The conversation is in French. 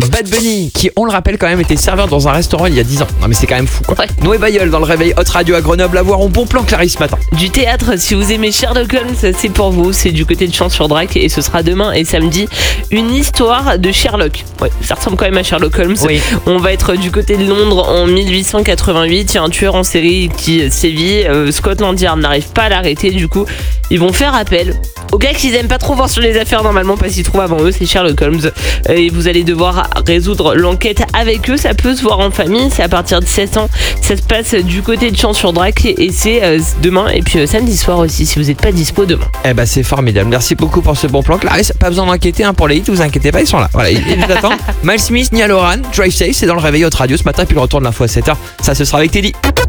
Bad Bunny, qui, on le rappelle quand même, était serveur dans un restaurant il y a 10 ans. Non mais c'est quand même fou quoi. Ouais. Noé Bayeul dans le réveil Hot Radio à Grenoble. À voir en bon plan Clarisse ce matin. Du théâtre, si vous aimez Sherlock Holmes, c'est pour vous. C'est du côté de Champs-sur-Drac et ce sera demain et samedi. Une histoire de Sherlock. Ouais, ça ressemble quand même à Sherlock Holmes. Oui. On va être du côté de Londres en 1888. Il y a un tueur en série qui sévit. Scotland Yard n'arrive pas à l'arrêter. Du coup, ils vont faire appel aux gars qu'ils aiment pas trop voir sur les affaires normalement parce qu'ils trouvent avant eux, c'est Sherlock Holmes. Et vous allez devoir résoudre l'enquête avec eux. Ça peut se voir en famille. C'est à partir de 7 ans. Ça se passe du côté de Champs-sur-Drac et c'est demain. Et puis samedi soir aussi, si vous n'êtes pas dispo demain. Eh ben c'est formidable. Merci beaucoup pour ce bon plan Clarisse. Pas besoin d'inquiéter pour les hits, vous inquiétez pas, ils sont là. Voilà, ils vous attendent. Miles Smith, Nia Loran, Drive Safe, c'est dans le réveil Hot Radio ce matin. Puis le retour de l'info à 7h. Ça, ce sera avec Teddy.